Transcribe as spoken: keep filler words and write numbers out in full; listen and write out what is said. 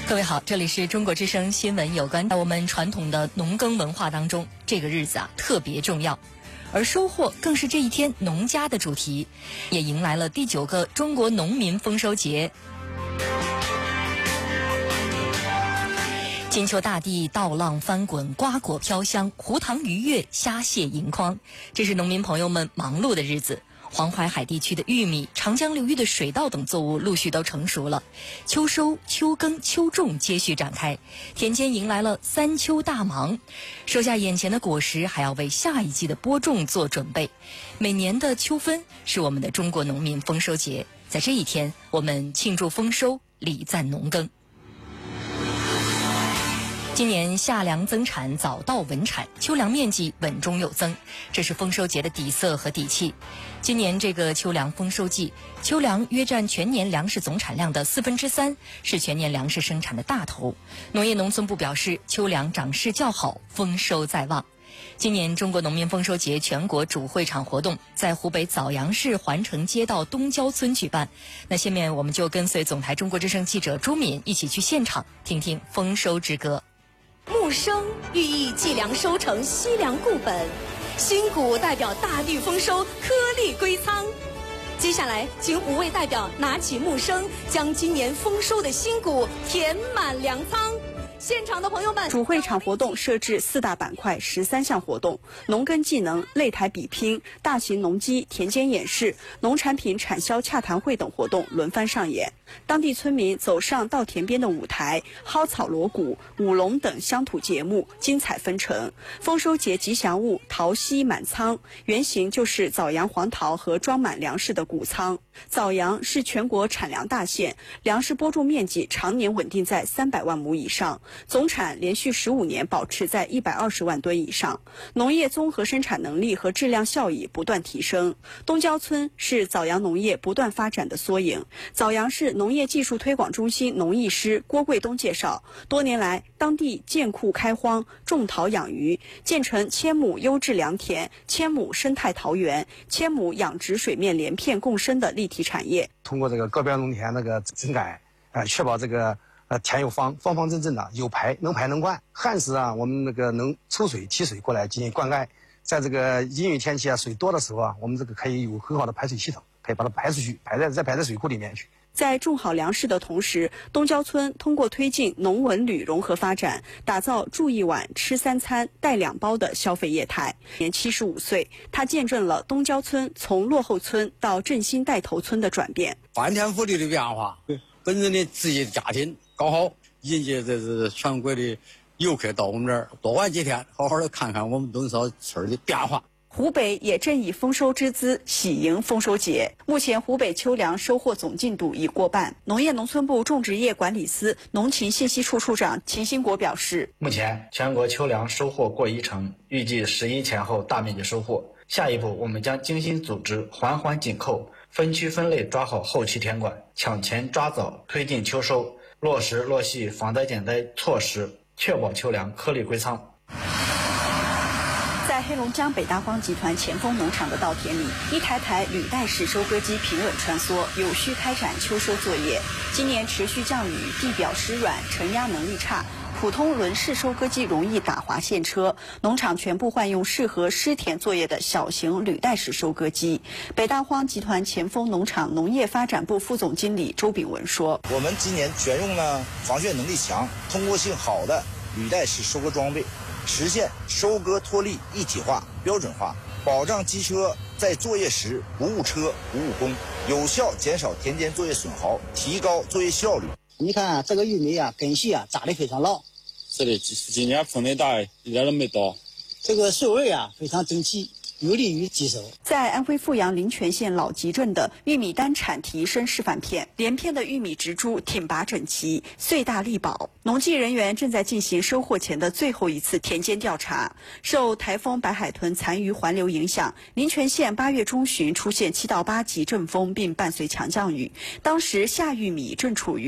各位好，这里是中国之声新闻有关。在我们传统的农耕文化当中，这个日子啊特别重要，而收获更是这一天农家的主题，也迎来了第九个中国农民丰收节。金秋大地，稻浪翻滚，瓜果飘香，湖塘鱼跃，虾蟹盈筐，这是农民朋友们忙碌的日子。黄淮海地区的玉米、长江流域的水稻等作物陆续都成熟了，秋收、秋耕、秋种接续展开，田间迎来了三秋大忙，收下眼前的果实，还要为下一季的播种做准备。每年的秋分是我们的中国农民丰收节，在这一天，我们庆祝丰收，礼赞农耕。今年夏粮增产，早稻稳产，秋粮面积稳中有增，这是丰收节的底色和底气。今年这个秋粮丰收季，秋粮约占全年粮食总产量的四分之三，是全年粮食生产的大头。农业农村部表示，秋粮长势较好，丰收在望。今年中国农民丰收节全国主会场活动在湖北枣阳市环城街道东郊村举办。那下面我们就跟随总台中国之声记者朱敏一起去现场，听听丰收之歌。 木生寓意计粮收成，惜粮固本；新谷代表大地丰收，颗粒归仓。接下来，请五位代表拿起木生，将今年丰收的新谷填满粮仓。现场的朋友们， 主会场活动设置四大板块，十三项活动：农耕技能、擂台比拼、大型农机田间演示、农产品产销洽谈会等活动轮番上演。当地村民走上稻田边的舞台，蒿草锣鼓、舞龙等乡土节目精彩纷呈。丰收节吉祥物桃溪满仓，原型就是枣阳黄桃和装满粮食的谷仓。枣阳是全国产粮大县，粮食播种面积常年稳定在三百万亩以上，总产连续十五年保持在一百二十万吨以上，农业综合生产能力和质量效益不断提升。东郊村是枣阳农业不断发展的缩影。枣阳市农业技术推广中心农艺师郭贵东介绍，多年来当地建库开荒，种桃养鱼，建成千亩优质良田、千亩生态桃园、千亩养殖水面连片共生的立体产业。 通过这个高标农田那个整改，呃，确保这个呃田有方，方方正正的，有排能排能灌。旱时啊，我们那个能抽水提水过来进行灌溉。在这个阴雨天气啊，水多的时候啊，我们这个可以有很好的排水系统，可以把它排出去，排在再排在水库里面去。 在种好粮食的同时，东郊村通过推进农文旅融合发展，打造住一晚、吃三餐、带两包的消费业态。年七十五岁，他见证了东郊村从落后村到振兴带头村的转变。 翻天覆地的变化，本人的职业家庭刚好迎接这是全国的游客到我们这儿多玩几天，好好的看看我们东郊村的变化。 湖北也正以丰收之姿喜迎丰收节。目前湖北秋粮收获总进度已过半。农业农村部种植业管理司农情信息处处长秦兴国表示， 目前全国秋粮收获过一成，预计十一前后大面积收获。下一步我们将精心组织，环环紧扣，分区分类抓好后期田管，抢前抓早推进秋收，落实落细防灾减灾措施，确保秋粮颗粒归仓。 在黑龙江北大荒集团前锋农场的稻田里，一台台履带式收割机平稳穿梭，有序开展秋收作业。今年持续降雨，地表湿软，承压能力差，普通轮式收割机容易打滑陷车，农场全部换用适合湿田作业的小型履带式收割机。北大荒集团前锋农场农业发展部副总经理周炳文说：“ 我们今年选用了防眩能力强、通过性好的履带式收割装备。”实现收割脱粒一体化、标准化，保障机车在作业时不误车、不误工，有效减少田间作业损耗，提高作业效率。 你看这个玉米啊，根系啊扎得非常牢。 是的，今年风力大，一点都没倒。 这个穗味啊非常整齐，有利于积收。 在安徽阜阳临泉县老集镇的玉米单产提升示范片，连片的玉米植株挺拔整齐，穗大力薄。农技人员正在进行收获前的最后一次田间调查。受台风白海豚残余环流影响，临泉县八月中旬出现七到八级阵风，并伴随强降雨。当时夏玉米正处于